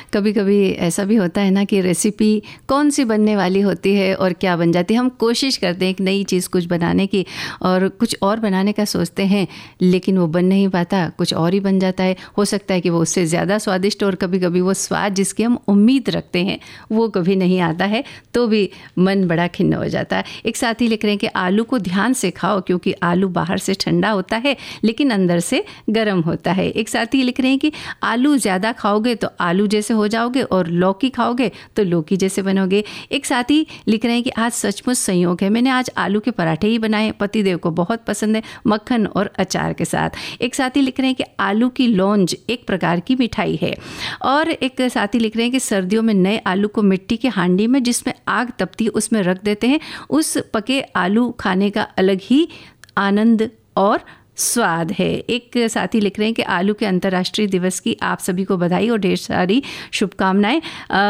कभी कभी ऐसा भी होता है ना कि रेसिपी कौन सी बनने वाली होती है और क्या बन जाती है। हम कोशिश करते हैं एक नई चीज़ कुछ बनाने की और कुछ और बनाने का सोचते हैं, लेकिन वो बन नहीं पाता, कुछ और ही बन जाता है। हो सकता है कि वो उससे ज़्यादा स्वादिष्ट और कभी कभी वो स्वाद जिसकी हम उम्मीद रखते हैं वो कभी नहीं आता है, तो भी मन बड़ा खिन्न हो जाता है। एक साथी लिख रहे हैं कि आलू को ध्यान से खाओ क्योंकि आलू बाहर से ठंडा होता है लेकिन अंदर से गर्म होता है। एक साथी लिख रहे हैं कि आलू ज़्यादा खाओगे तो आलू जैसे हो जाओगे और लौकी खाओगे तो लौकी जैसे बनोगे। एक साथी लिख रहे हैं कि आज सचमुच संयोग है, मैंने आज आलू के पराठे ही बनाए, पतिदेव को बहुत पसंद है, मक्खन और अचार के साथ। एक साथी लिख रहे हैं कि आलू की लौंज एक प्रकार की मिठाई है। और एक साथी लिख रहे हैं कि सर्दियों में नए आलू को मिट्टी के हांडी में जिसमें आग तपती है उसमें रख देते हैं, उस पके आलू खाने का अलग ही आनंद और स्वाद है। एक साथी लिख रहे हैं कि आलू के अंतर्राष्ट्रीय दिवस की आप सभी को बधाई और ढेर सारी शुभकामनाएं।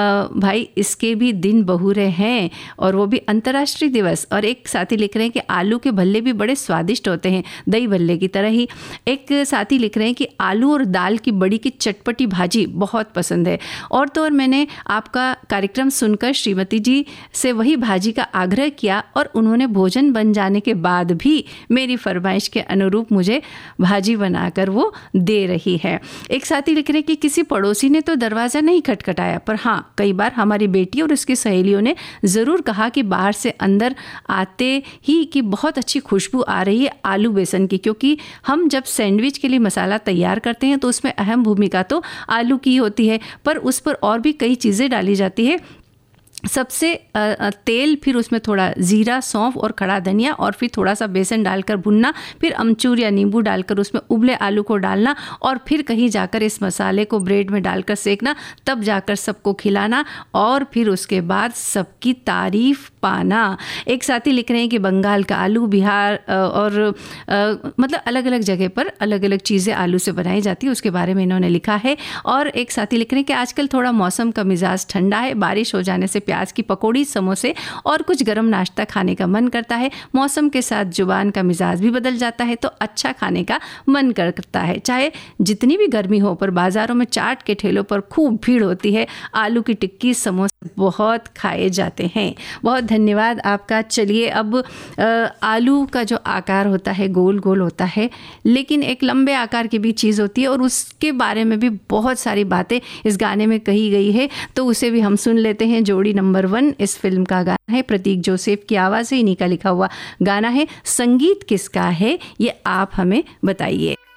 भाई इसके भी दिन बहुरे हैं और वो भी अंतर्राष्ट्रीय दिवस। और एक साथी लिख रहे हैं कि आलू के भल्ले भी बड़े स्वादिष्ट होते हैं, दही भल्ले की तरह ही। एक साथी लिख रहे हैं कि आलू और दाल की बड़ी की चटपटी भाजी बहुत पसंद है। और तो और मैंने आपका कार्यक्रम सुनकर श्रीमती जी से वही भाजी का आग्रह किया और उन्होंने भोजन बन जाने के बाद भी मेरी फरमाइश के अनुरूप मुझे भाजी बनाकर वो दे रही है। एक साथी लिख रहे हैं कि किसी पड़ोसी ने तो दरवाज़ा नहीं खटखटाया, पर हाँ कई बार हमारी बेटी और उसकी सहेलियों ने ज़रूर कहा कि बाहर से अंदर आते ही कि बहुत अच्छी खुशबू आ रही है आलू बेसन की, क्योंकि हम जब सैंडविच के लिए मसाला तैयार करते हैं तो उसमें अहम भूमिका तो आलू की होती है, पर उस पर और भी कई चीज़ें डाली जाती है। सबसे तेल, फिर उसमें थोड़ा जीरा, सौंफ और खड़ा धनिया और फिर थोड़ा सा बेसन डालकर भुनना, फिर अमचूर या नींबू डालकर उसमें उबले आलू को डालना और फिर कहीं जाकर इस मसाले को ब्रेड में डालकर सेकना, तब जाकर सबको खिलाना और फिर उसके बाद सबकी तारीफ पाना। एक साथी लिख रहे हैं कि बंगाल का आलू, बिहार और मतलब अलग अलग जगह पर अलग अलग चीज़ें आलू से बनाई जाती है, उसके बारे में इन्होंने लिखा है। और एक साथी लिख रहे हैं कि आजकल थोड़ा मौसम का मिजाज ठंडा है, बारिश हो जाने से प्याज की पकौड़ी, समोसे और कुछ गर्म नाश्ता खाने का मन करता है। मौसम के साथ जुबान का मिजाज भी बदल जाता है तो अच्छा खाने का मन करता है। चाहे जितनी भी गर्मी हो, पर बाज़ारों में चाट के ठेलों पर खूब भीड़ होती है। आलू की टिक्की, समोसे बहुत खाए जाते हैं। बहुत धन्यवाद आपका। चलिए अब आलू का जो आकार होता है गोल गोल होता है, लेकिन एक लंबे आकार की भी चीज़ होती है और उसके बारे में भी बहुत सारी बातें इस गाने में कही गई है, तो उसे भी हम सुन लेते हैं। जोड़ी नंबर 1 इस फिल्म का गाना है, प्रतीक जोसेफ की आवाज़ है, इन्हीं का लिखा हुआ गाना है। संगीत किसका है ये आप हमें बताइए।